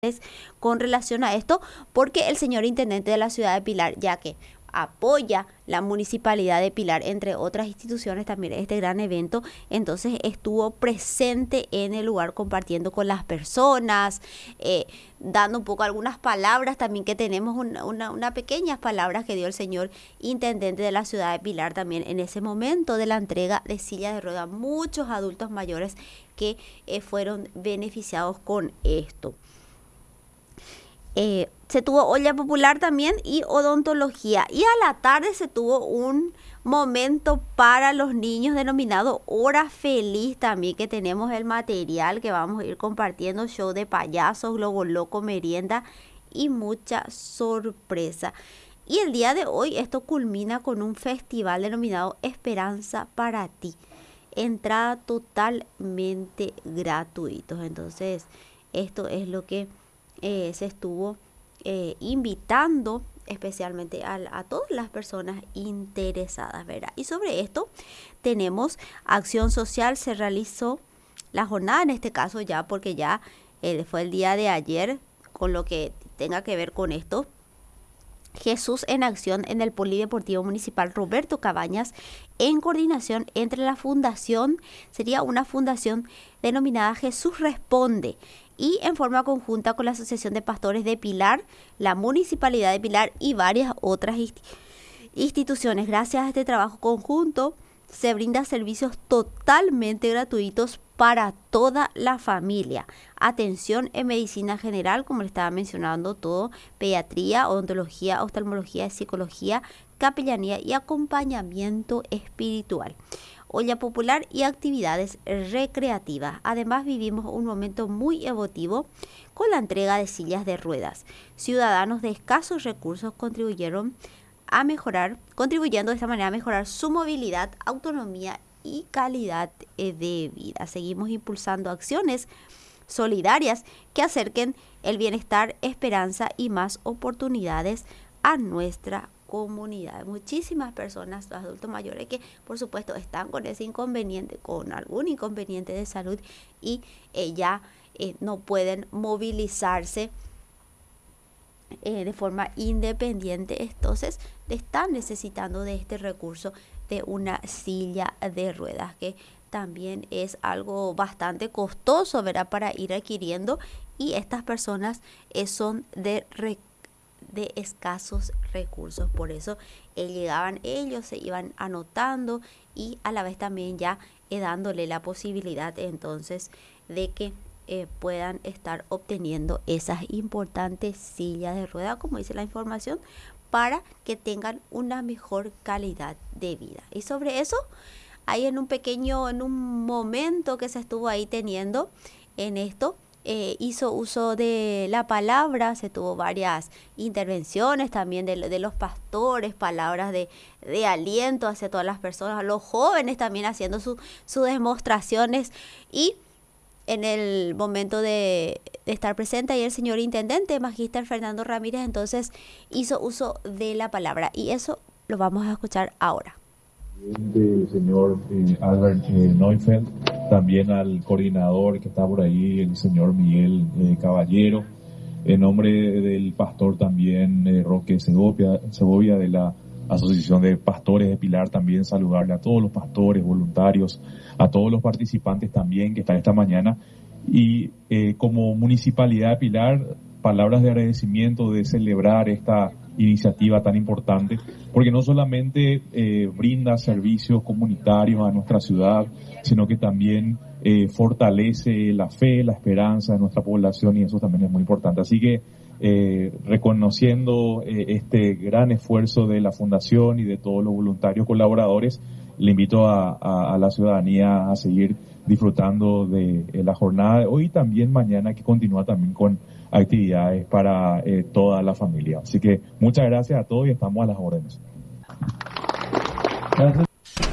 con relación a esto, porque el señor intendente de la ciudad de Pilar, ya que apoya la municipalidad de Pilar, entre otras instituciones, también este gran evento, entonces estuvo presente en el lugar compartiendo con las personas, dando un poco algunas palabras también que tenemos, una pequeñas palabras que dio el señor intendente de la ciudad de Pilar también en ese momento de la entrega de sillas de ruedas, muchos adultos mayores que fueron beneficiados con esto. Se tuvo olla popular también y odontología, y a la tarde se tuvo un momento para los niños denominado Hora Feliz también, que tenemos el material que vamos a ir compartiendo, show de payasos, globo loco, merienda y mucha sorpresa. Y el día de hoy esto culmina con un festival denominado Esperanza para ti, entrada totalmente gratuitos. Entonces esto es lo que se estuvo invitando especialmente a todas las personas interesadas, ¿verdad? Y sobre esto tenemos acción social. Se realizó la jornada, en este caso ya, porque ya fue el día de ayer, con lo que tenga que ver con esto. Jesús en Acción en el Polideportivo Municipal Roberto Cabañas, en coordinación entre la fundación, sería una fundación denominada Jesús Responde, y en forma conjunta con la Asociación de Pastores de Pilar, la Municipalidad de Pilar y varias otras instituciones. Gracias a este trabajo conjunto se brinda servicios totalmente gratuitos para toda la familia. Atención en medicina general, como le estaba mencionando, todo, pediatría, odontología, oftalmología, psicología, capellanía y acompañamiento espiritual. Olla popular y actividades recreativas. Además, vivimos un momento muy emotivo con la entrega de sillas de ruedas. Ciudadanos de escasos recursos contribuyendo de esta manera a mejorar su movilidad, autonomía y calidad de vida. Seguimos impulsando acciones solidarias que acerquen el bienestar, esperanza y más oportunidades a nuestra comunidad. Muchísimas personas, los adultos mayores, que por supuesto están con ese inconveniente, con algún inconveniente de salud, y ya no pueden movilizarse de forma independiente, entonces están necesitando de este recurso de una silla de ruedas, que también es algo bastante costoso, ¿verdad?, para ir adquiriendo, y estas personas son de escasos recursos. Por eso llegaban ellos, se iban anotando, y a la vez también ya dándole la posibilidad entonces de que puedan estar obteniendo esas importantes sillas de rueda, como dice la información, para que tengan una mejor calidad de vida. Y sobre eso, ahí en un momento que se estuvo ahí teniendo en esto, hizo uso de la palabra, se tuvo varias intervenciones también de los pastores, palabras de aliento hacia todas las personas, los jóvenes también haciendo sus demostraciones, y en el momento de estar presente ahí el señor intendente, Magíster Fernando Ramírez, entonces hizo uso de la palabra, y eso lo vamos a escuchar ahora. Del señor Albert Neufeld, también al coordinador que está por ahí, el señor Miguel Caballero, en nombre del pastor también Roque Segovia de la Asociación de Pastores de Pilar, también saludarle a todos los pastores, voluntarios, a todos los participantes también que están esta mañana, y como Municipalidad de Pilar, palabras de agradecimiento, de celebrar esta iniciativa tan importante, porque no solamente brinda servicios comunitarios a nuestra ciudad, sino que también fortalece la fe, la esperanza de nuestra población, y eso también es muy importante. Así que reconociendo este gran esfuerzo de la Fundación y de todos los voluntarios colaboradores, le invito a la ciudadanía a seguir disfrutando de la jornada de hoy y también mañana, que continúa también con actividades para toda la familia. Así que muchas gracias a todos y estamos a las órdenes. Gracias.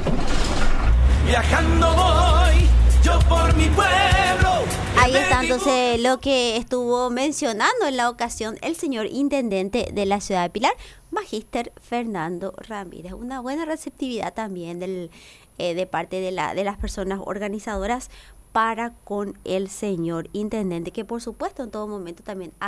Viajando voy yo por mi pueblo. Ahí está entonces lo que estuvo mencionando en la ocasión el señor intendente de la ciudad de Pilar, Magíster Fernando Ramírez. Una buena receptividad también de parte de las personas organizadoras para con el señor intendente, que por supuesto en todo momento también